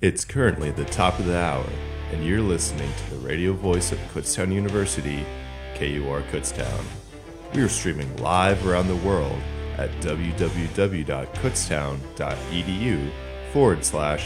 It's currently the top of the hour, and you're listening to the radio voice of Kutztown University, KUR Kutztown. We are streaming live around the world at www.kutztown.edu/